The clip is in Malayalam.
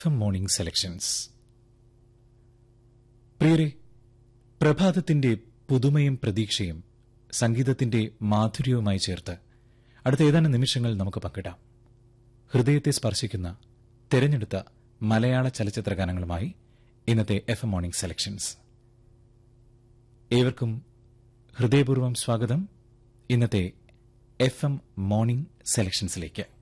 Morning selections. പ്രിയരെ, പ്രഭാതത്തിന്റെ പുതുമയും പ്രതീക്ഷയും സംഗീതത്തിന്റെ മാധുര്യവുമായി ചേർത്ത് അടുത്ത ഏതാനും നിമിഷങ്ങൾ നമുക്ക് പങ്കിടാം. ഹൃദയത്തെ സ്പർശിക്കുന്ന തെരഞ്ഞെടുത്ത മലയാള ചലച്ചിത്ര ഗാനങ്ങളുമായി ഇന്നത്തെ FM മോർണിംഗ് സെലക്ഷൻസ്. ഏവർക്കും ഹൃദയപൂർവ്വം സ്വാഗതം ഇന്നത്തെ FM മോർണിംഗ് സെലക്ഷൻസിലേക്ക്.